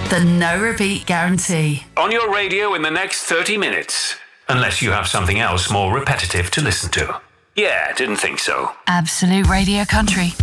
The no repeat guarantee. On your radio in the next 30 minutes. Unless you have something else more repetitive to listen to. Yeah, didn't think so. Absolute Radio Country.